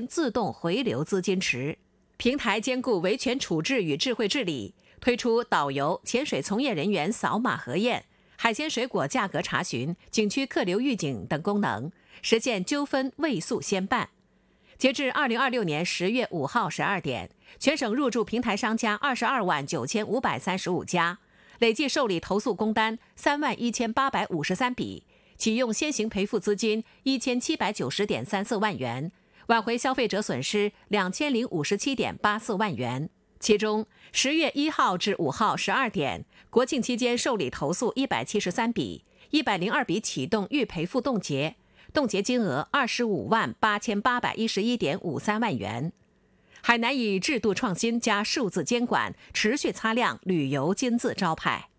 自动回流资金池。平台兼顾维权处置与智慧治理，推出导游、潜水从业人员扫码核验、海鲜水果价格查询、景区客流预警等功能，实现纠纷未诉先办。截至2026年10月5号12点，全省入驻平台商家22万9535家，累计受理投诉工单3万1853笔，启用先行赔付资金1790.34万元，挽回消费者损失2057.84万元。其中10月1号至5号12点，国庆期间受理投诉173笔，102笔启动预赔付冻结，冻结金额25万8811.53万元。海南以制度创新加数字监管，持续擦亮旅游金字招牌。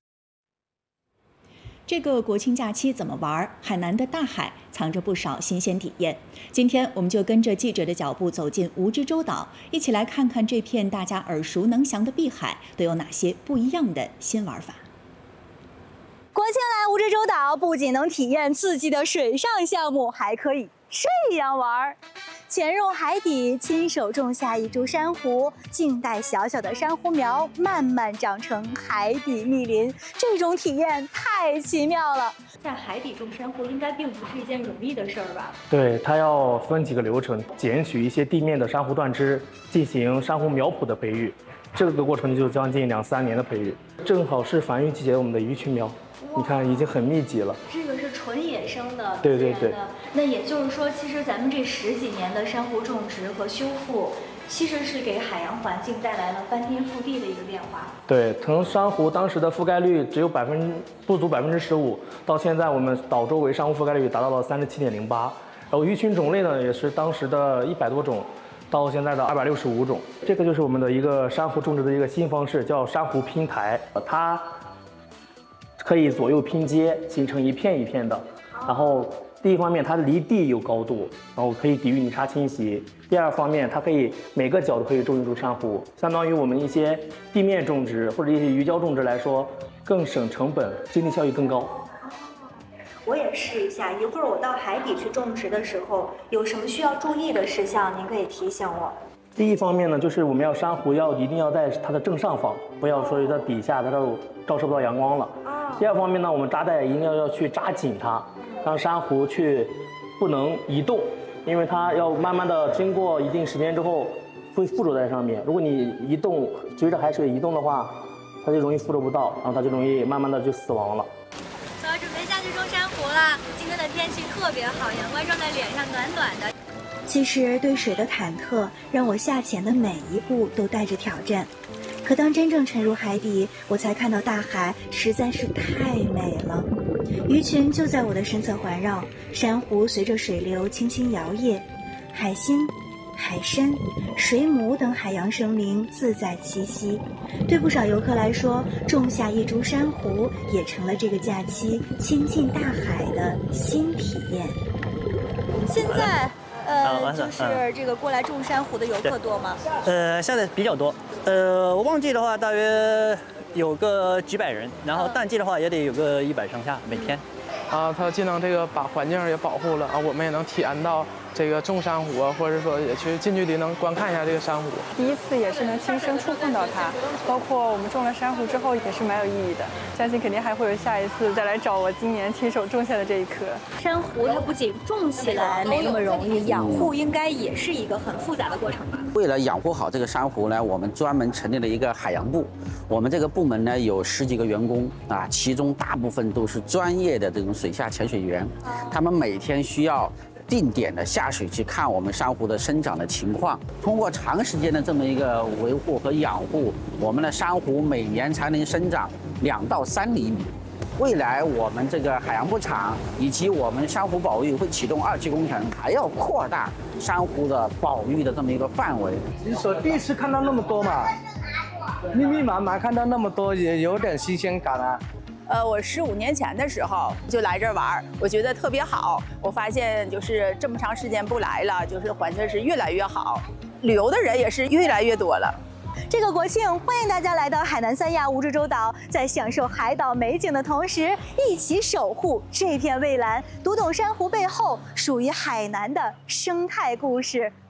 这个国庆假期怎么玩？海南的大海藏着不少新鲜体验。今天我们就跟着记者的脚步走进蜈支洲岛，一起来看看这片大家耳熟能详的碧海都有哪些不一样的新玩法。 国庆来蜈支洲岛，不仅能体验刺激的水上项目，还可以睡一样玩。潜入海底，亲手种下一株珊瑚，静待小小的珊瑚苗慢慢长成海底密林，这种体验太奇妙了。 在海底种珊瑚应该并不是一件容易的事儿吧？ 对，它要分几个流程，捡取一些地面的珊瑚断枝，进行珊瑚苗圃的培育，这个过程就将近2-3年的培育。正好是繁育季节，我们的鱼群苗，你看已经很密集了。 这个是纯野生的， 对对对。 那也就是说，其实咱们这10几年的珊瑚种植和修复，其实是给海洋环境带来了翻天覆地的一个变化。 对，从珊瑚当时的覆盖率只有不足15%，到现在我们岛周围珊瑚覆盖率达到了37.08%，然后鱼群种类呢也是当时的100多种，到现在的265种。这个就是我们的一个珊瑚种植的一个新方式，叫珊瑚拼台，它可以左右拼接，形成一片一片的，然后第一方面，它离地有高度，然后可以抵御泥沙侵袭。第二方面，它可以每个角都可以种一株珊瑚，相当于我们一些地面种植或者一些鱼礁种植来说，更省成本，经济效益更高。 我也试一下，一会儿我到海底去种植的时候，有什么需要注意的事项，您可以提醒我。 第一方面呢，就是我们要珊瑚一定要在它的正上方，不要说在底下它都照射不到阳光了。第二方面呢，我们扎带一定要去扎紧它，让珊瑚不能移动，因为它要慢慢的经过一定时间之后会附着在上面。如果你移动，随着海水移动的话，它就容易附着不到，然后它就容易慢慢的就死亡了。 我要准备下去种珊瑚了。今天的天气特别好，阳光照在脸上暖暖的。 其实对水的忐忑让我下潜的每一步都带着挑战，可当真正沉入海底，我才看到大海实在是太美了。鱼群就在我的身侧环绕，珊瑚随着水流轻轻摇曳，海星、海参、水母等海洋生灵自在栖息。对不少游客来说，种下一株珊瑚也成了这个假期亲近大海的新体验。现在就是这个过来种珊瑚的游客多吗？ 现在比较多。旺季的话大约有个几百人，然后淡季的话也得有个100上下每天。 它既能这个把环境也保护了啊，我们也能体验到这个种珊瑚啊，或者说也去近距离能观看一下这个珊瑚。 第一次也是能亲身触碰到它，包括我们种了珊瑚之后也是蛮有意义的。相信肯定还会有下一次再来找我今年亲手种下的这一颗珊瑚。它不仅种起来没那么容易，养护应该也是一个很复杂的过程吧？ 为了养护好这个珊瑚呢，我们专门成立了一个海洋部。我们这个部门呢有10几个员工啊，其中大部分都是专业的这种水下潜水员，他们每天需要定点的下水去看我们珊瑚的生长的情况。通过长时间的这么一个维护和养护，我们的珊瑚每年才能生长2到3厘米。未来我们这个海洋部场以及我们珊瑚保育会启动2期工程，还要扩大珊瑚的保育的这么一个范围。 你说第一次看到那么多嘛，密密麻麻看到那么多，也有点新鲜感啊。 我15年前的时候就来这儿玩，我觉得特别好。我发现就是这么长时间不来了，就是环境是越来越好，旅游的人也是越来越多了。 这个国庆，欢迎大家来到海南三亚蜈支洲岛，在享受海岛美景的同时，一起守护这片蔚蓝，读懂珊瑚背后属于海南的生态故事。